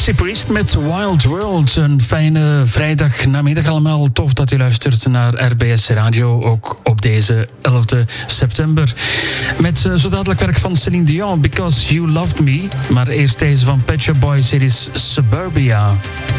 Dixie Priest met Wild World. Een fijne vrijdagnamiddag allemaal. Tof dat u luistert naar RBS Radio, ook op deze 11 september. Met zo dadelijk werk van Celine Dion, Because You Loved Me. Maar eerst deze van Pet Shop Boys, dit is Suburbia.